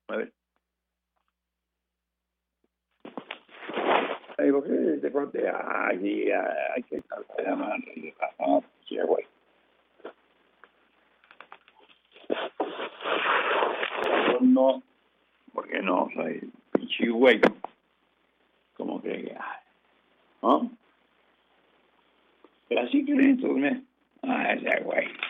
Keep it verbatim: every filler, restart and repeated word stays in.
A ver. Digo, ¿qué te conté? Allí hay que estar la mano y ah, sí, güey. Yo no, porque no soy pinche güey. Como que, ¿no? Pero así que esto, ¿no? Ah, ese güey.